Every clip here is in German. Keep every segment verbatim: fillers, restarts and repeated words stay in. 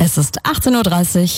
Es ist achtzehn Uhr dreißig.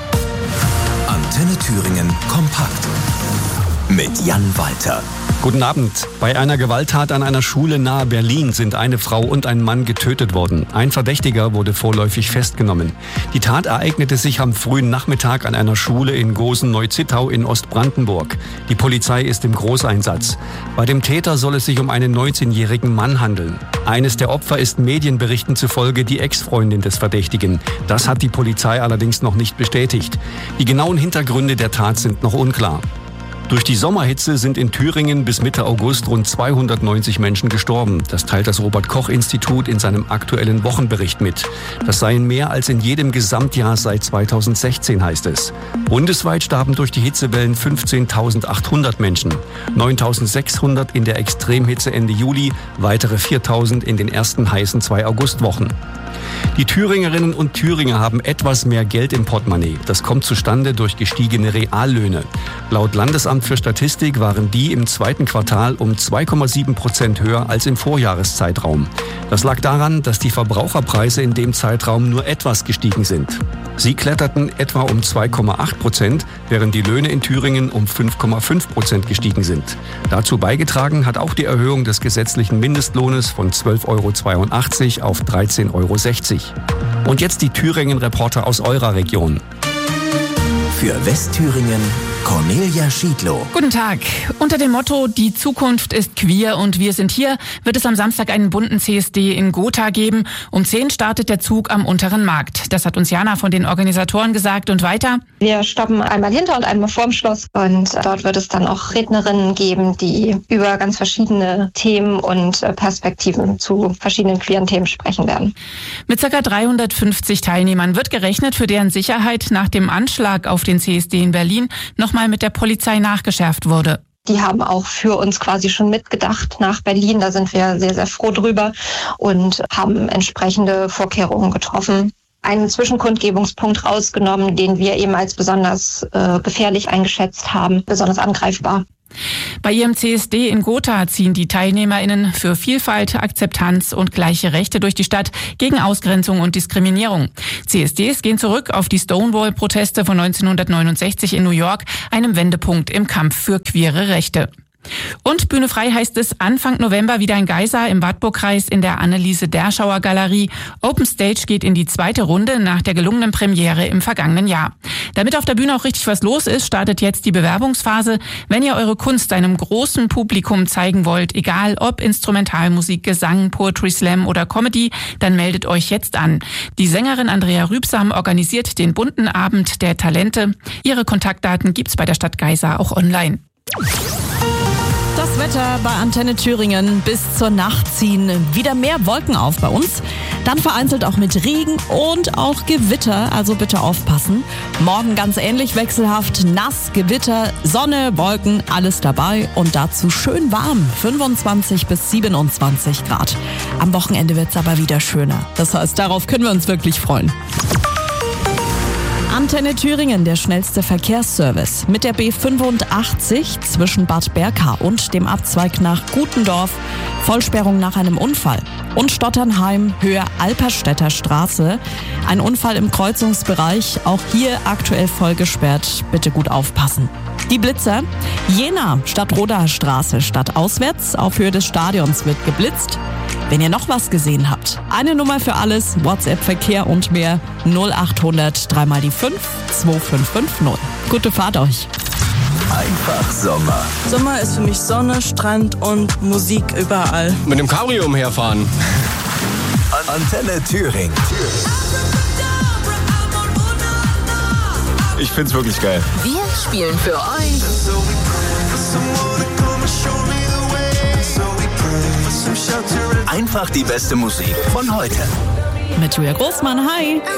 Antenne Thüringen kompakt mit Jan Walter. Guten Abend. Bei einer Gewalttat an einer Schule nahe Berlin sind eine Frau und ein Mann getötet worden. Ein Verdächtiger wurde vorläufig festgenommen. Die Tat ereignete sich am frühen Nachmittag an einer Schule in Gosen-Neuzittau in Ostbrandenburg. Die Polizei ist im Großeinsatz. Bei dem Täter soll es sich um einen neunzehnjährigen Mann handeln. Eines der Opfer ist Medienberichten zufolge die Ex-Freundin des Verdächtigen. Das hat die Polizei allerdings noch nicht bestätigt. Die genauen Hintergründe der Tat sind noch unklar. Durch die Sommerhitze sind in Thüringen bis Mitte August rund zweihundertneunzig Menschen gestorben. Das teilt das Robert-Koch-Institut in seinem aktuellen Wochenbericht mit. Das seien mehr als in jedem Gesamtjahr seit zweitausendsechzehn, heißt es. Bundesweit starben durch die Hitzewellen fünfzehntausendachthundert Menschen. neuntausendsechshundert in der Extremhitze Ende Juli, weitere viertausend in den ersten heißen zwei Augustwochen. Die Thüringerinnen und Thüringer haben etwas mehr Geld im Portemonnaie. Das kommt zustande durch gestiegene Reallöhne. Laut Landesamt für Statistik waren die im zweiten Quartal um zwei Komma sieben Prozent höher als im Vorjahreszeitraum. Das lag daran, dass die Verbraucherpreise in dem Zeitraum nur etwas gestiegen sind. Sie kletterten etwa um zwei Komma acht Prozent, während die Löhne in Thüringen um fünf Komma fünf Prozent gestiegen sind. Dazu beigetragen hat auch die Erhöhung des gesetzlichen Mindestlohnes von zwölf Euro zweiundachtzig auf dreizehn Euro sechzig. Und jetzt die Thüringen-Reporter aus eurer Region. Für Westthüringen Cornelia Schiedlow. Guten Tag. Unter dem Motto "Die Zukunft ist queer und wir sind hier" wird es am Samstag einen bunten C S D in Gotha geben. Um zehn startet der Zug am Unteren Markt. Das hat uns Jana von den Organisatoren gesagt. Und weiter? Wir stoppen einmal hinter und einmal vorm Schloss. Und dort wird es dann auch Rednerinnen geben, die über ganz verschiedene Themen und Perspektiven zu verschiedenen queeren Themen sprechen werden. Mit ca. dreihundertfünfzig Teilnehmern wird gerechnet, für deren Sicherheit nach dem Anschlag auf den C S D in Berlin noch mal mit der Polizei nachgeschärft wurde. Die haben auch für uns quasi schon mitgedacht nach Berlin. Da sind wir sehr, sehr froh drüber und haben entsprechende Vorkehrungen getroffen. Einen Zwischenkundgebungspunkt rausgenommen, den wir eben als besonders äh, gefährlich eingeschätzt haben, besonders angreifbar. Bei ihrem C S D in Gotha ziehen die TeilnehmerInnen für Vielfalt, Akzeptanz und gleiche Rechte durch die Stadt gegen Ausgrenzung und Diskriminierung. C S Ds gehen zurück auf die Stonewall-Proteste von neunzehnhundertneunundsechzig in New York, einem Wendepunkt im Kampf für queere Rechte. Und Bühne frei heißt es Anfang November wieder in Geisa im Wartburgkreis in der Anneliese-Derschauer Galerie. Open Stage geht in die zweite Runde nach der gelungenen Premiere im vergangenen Jahr. Damit auf der Bühne auch richtig was los ist, startet jetzt die Bewerbungsphase. Wenn ihr eure Kunst einem großen Publikum zeigen wollt, egal ob Instrumentalmusik, Gesang, Poetry Slam oder Comedy, dann meldet euch jetzt an. Die Sängerin Andrea Rübsam organisiert den bunten Abend der Talente. Ihre Kontaktdaten gibt's bei der Stadt Geisa auch online. Das Wetter bei Antenne Thüringen: bis zur Nacht ziehen wieder mehr Wolken auf bei uns. Dann vereinzelt auch mit Regen und auch Gewitter, also bitte aufpassen. Morgen ganz ähnlich wechselhaft: nass, Gewitter, Sonne, Wolken, alles dabei und dazu schön warm, fünfundzwanzig bis siebenundzwanzig Grad. Am Wochenende wird's aber wieder schöner. Das heißt, darauf können wir uns wirklich freuen. Antenne Thüringen, der schnellste Verkehrsservice. Mit der B fünfundachtzig zwischen Bad Berka und dem Abzweig nach Gutendorf. Vollsperrung nach einem Unfall. Und Stotternheim, Höhe Alperstädter Straße. Ein Unfall im Kreuzungsbereich, auch hier aktuell voll gesperrt. Bitte gut aufpassen. Die Blitzer: Jena, Stadtrodaer Straße, stadtauswärts. Auf Höhe des Stadions wird geblitzt. Wenn ihr noch was gesehen habt, eine Nummer für alles, WhatsApp, Verkehr und mehr: null achthundert drei mal die fünf zwei fünf fünf null. Gute Fahrt euch. Einfach Sommer. Sommer ist für mich Sonne, Strand und Musik überall. Mit dem Cabrio umherfahren. Antenne Thüringen. Ich find's wirklich geil. Wir spielen für euch Einfach die beste Musik von heute. Mit Julia Großmann, hi.